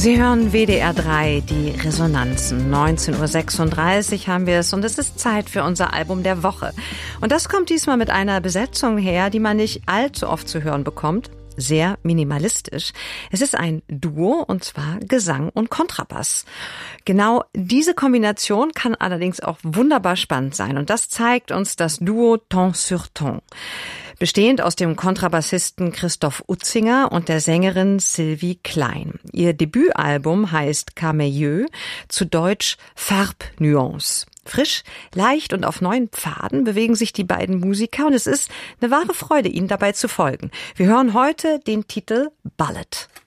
Sie hören WDR 3, die Resonanzen. 19:36 Uhr haben wir es und es ist Zeit für unser Album der Woche. Und das kommt diesmal mit einer Besetzung her, die man nicht allzu oft zu hören bekommt. Sehr minimalistisch. Es ist ein Duo und zwar Gesang und Kontrabass. Genau diese Kombination kann allerdings auch wunderbar spannend sein und das zeigt uns das Duo Ton sur Ton. Bestehend aus dem Kontrabassisten Christoph Utzinger und der Sängerin Sylvie Klein. Ihr Debütalbum heißt Cameilleux, zu Deutsch Farbnuance. Frisch, leicht und auf neuen Pfaden bewegen sich die beiden Musiker und es ist eine wahre Freude, ihnen dabei zu folgen. Wir hören heute den Titel Ballad.